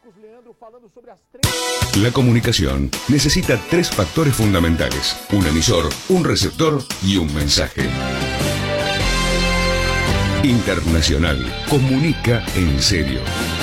La comunicación necesita 3 factores fundamentales: un emisor, un receptor y un mensaje. Internacional comunica en serio.